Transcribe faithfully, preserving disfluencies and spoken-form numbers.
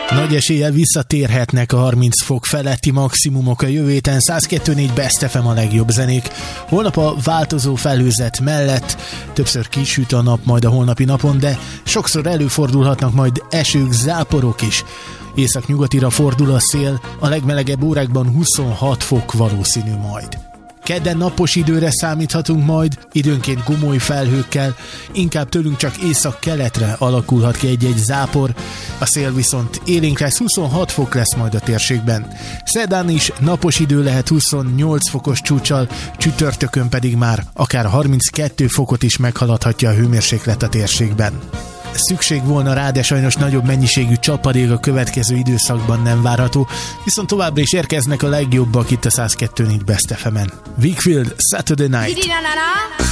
Nagy eséllyel visszatérhetnek a harminc fok feletti maximumok a jövő héten. száz kettő négy Best ef em a legjobb zenék. Holnap a változó felhőzet mellett többször kisüt a nap majd a holnapi napon, de sokszor előfordulhatnak majd esők, záporok is. Északnyugatira fordul a szél, a legmelegebb órákban huszonhat fok valószínű majd. Kedden napos időre számíthatunk majd, időnként gomoly felhőkkel, inkább tőlünk csak észak-keletre alakulhat ki egy-egy zápor, a szél viszont élénk lesz, huszonhat fok lesz majd a térségben. Szerdán is napos idő lehet huszonnyolc fokos csúccsal, csütörtökön pedig már akár harminckettő fokot is meghaladhatja a hőmérséklet a térségben. Szükség volna rá, de sajnos nagyobb mennyiségű csapadék a következő időszakban nem várható, viszont továbbra is érkeznek a legjobbak itt a száz kettő négy Best ef emen. Wakefield, Saturday Night.